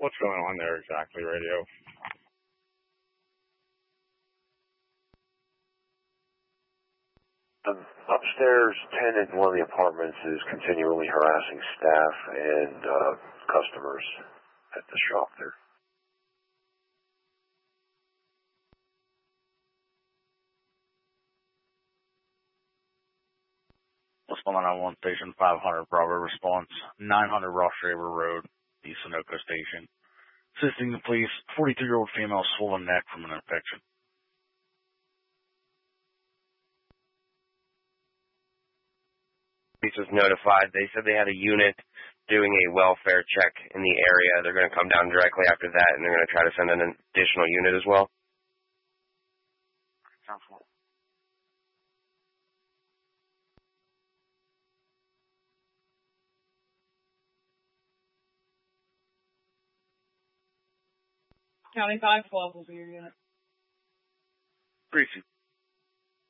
What's going on there exactly, radio? The upstairs tenant in one of the apartments is continually harassing staff and customers at the shop there. What's going on 1 Station 500 Bravo response, 900 Ross Shaver Road, East Sunoco Station. Assisting the police, 42-year-old female swollen neck from an infection. Police was notified. They said they had a unit doing a welfare check in the area. They're going to come down directly after that, and they're going to try to send an additional unit as well. County 512 will be your unit. Greasy.